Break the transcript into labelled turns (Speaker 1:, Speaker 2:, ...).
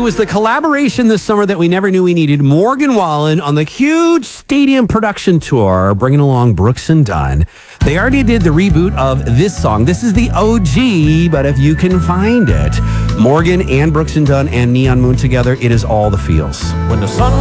Speaker 1: was the collaboration this summer that we never knew we needed. Morgan Wallen on the huge stadium production tour, bringing along Brooks and Dunn. They already did the reboot of this song. This is the OG, but if you can find it, Morgan and Brooks and Dunn and Neon Moon together, it is all the feels.
Speaker 2: When the sun